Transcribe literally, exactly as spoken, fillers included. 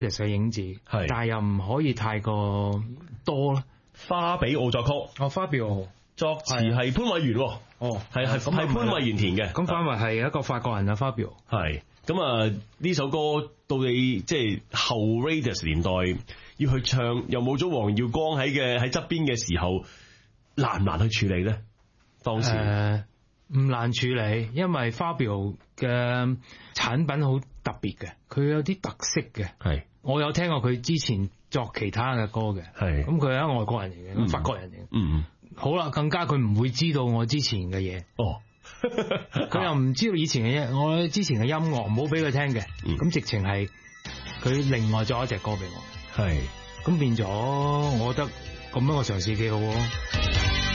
嘅影子，係，但係又唔可以太過多咯。 花比奧作曲， 哦，花比奧作詞係潘偉源，哦，係係係潘偉源填嘅， 咁反為係一個法國人啊，花比奧係。咁啊，呢首歌到底即係後 Raidas 年代要去唱，又冇咗黃耀光喺嘅喺側邊嘅時候，難唔難去處理咧？當時誒唔難處理，因為 Fabio 嘅產品好特別嘅，佢有啲特色嘅。係，我有聽過佢之前作其他嘅歌嘅。係，咁佢係一個外國人嚟嘅，嗯、法國人嚟嘅。嗯，好啦，更加佢唔會知道我之前嘅嘢。哦。佢又唔知道以前嘅嘢，我之前嘅音樂唔好俾佢聽嘅，咁、嗯、直情係佢另外作一隻歌俾我，係，咁變咗，我覺得咁樣個嘗試幾好。